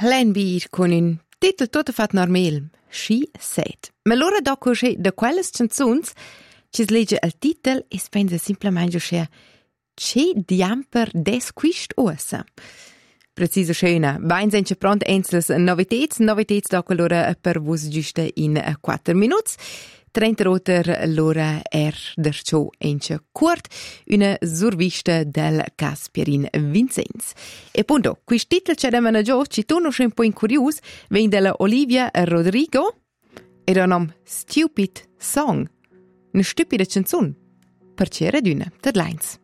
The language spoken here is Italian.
Len bir con un titel tutto fat normal, She Said. Ma l'ora dopo c'è da quelle canzons ci legge il titel e pensa semplicemente che c'è diamper des quist ossa. Preciso schöna. Bein sind pront ensles novitets dopo l'ora per vos giusta in 4 minuti. 30 roter l'ora der show ence kurt, una survista del Casperin Vincenz. E punto, quist titel c'è da managgio, ci torno un po' in curios, ven della Olivia Rodrigo, e da nom Stupid Song, una stupida canzone, per c'era d'una, der Lines.